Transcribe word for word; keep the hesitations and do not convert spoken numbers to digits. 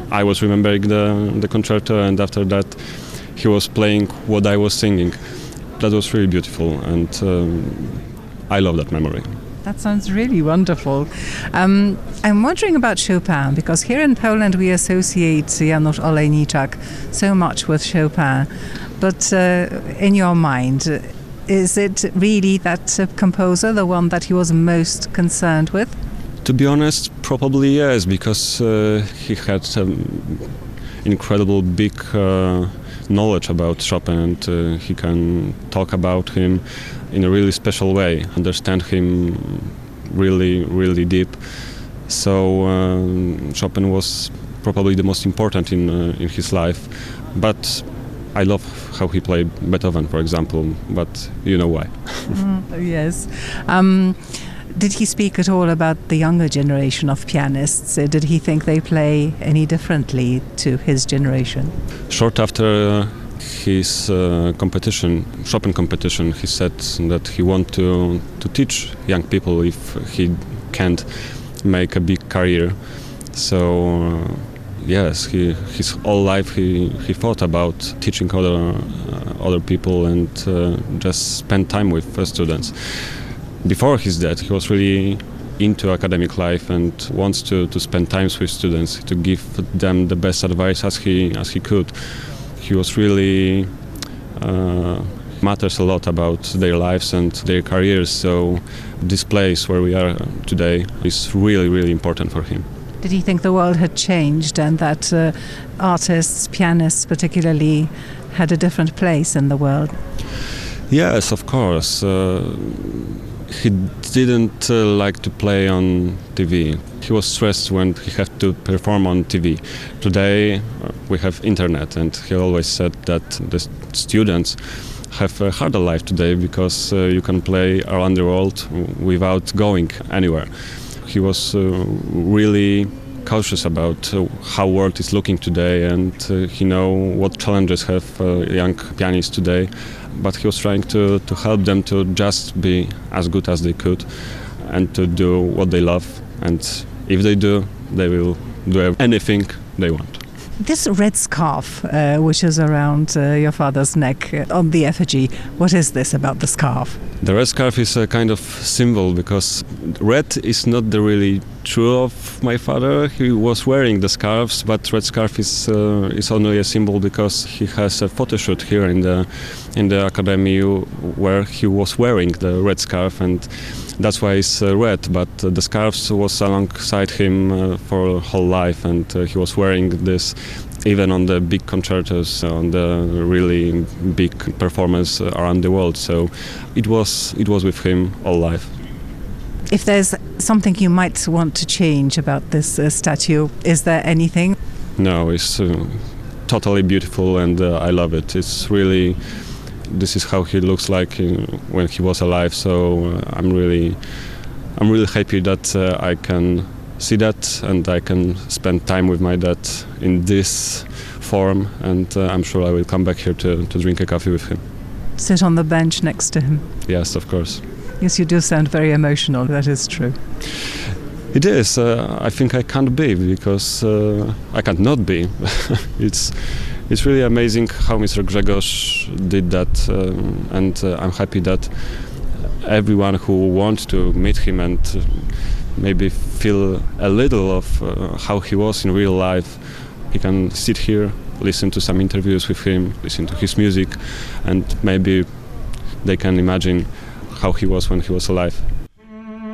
I was remembering the, the concerto, and after that he was playing what I was singing. That was really beautiful, and um, I love that memory. That sounds really wonderful. Um, I'm wondering about Chopin, because here in Poland we associate Janusz Olejniczak so much with Chopin. But uh, in your mind, is it really that uh, composer, the one that he was most concerned with? To be honest, probably yes, because uh, he had um, incredible big uh, knowledge about Chopin, and uh, he can talk about him in a really special way, understand him really, really deep. So um, Chopin was probably the most important in uh, in his life. But I love how he played Beethoven, for example, but you know why. mm, yes. Um, Did he speak at all about the younger generation of pianists? Uh, did he think they play any differently to his generation? Short after uh, his uh, competition, Chopin competition, he said that he wanted to, to teach young people if he can't make a big career. So, uh, yes, he, his whole life he, he thought about teaching other, uh, other people and uh, just spend time with uh, students. Before his death, he was really into academic life and wants to, to spend time with students, to give them the best advice as he as he could. He was really uh, matters a lot about their lives and their careers. So this place where we are today is really, really important for him. Did he think the world had changed and that uh, artists, pianists particularly, had a different place in the world? Yes, of course. Uh, He didn't uh, like to play on T V. He was stressed when he had to perform on T V. Today uh, we have internet, and he always said that the students have a harder life today because uh, you can play around the world without going anywhere. He was uh, really cautious about uh, how world is looking today, and uh, he know what challenges have uh, young pianists today. But he was trying to, to help them to just be as good as they could and to do what they love. And if they do, they will do anything they want. This red scarf, uh, which is around uh, your father's neck uh, on the effigy, what is this about the scarf? The red scarf is a kind of symbol because red is not the really true of my father. He was wearing the scarves, but red scarf is uh, is only a symbol because he has a photo shoot here in the in the academy where he was wearing the red scarf, and that's why it's uh, red. But uh, the scarves was alongside him uh, for whole life, and uh, he was wearing this even on the big concertos, on the really big performance around the world. So it was it was with him all life. If there's something you might want to change about this uh, statue, is there anything? No, it's uh, totally beautiful, and uh, I love it. It's really, this is how he looks like uh, when he was alive. So uh, I'm really, I'm really happy that uh, I can see that, and I can spend time with my dad in this form, and uh, I'm sure I will come back here to, to drink a coffee with him. Sit on the bench next to him? Yes, of course. Yes, you do sound very emotional, that is true. It is. Uh, I think I can't be, because uh, I can't not be. it's it's really amazing how Mister Grzegorz did that, um, and uh, I'm happy that everyone who wants to meet him and uh, maybe feel a little of uh, how he was in real life, he can sit here, listen to some interviews with him, listen to his music, and maybe they can imagine how he was when he was alive.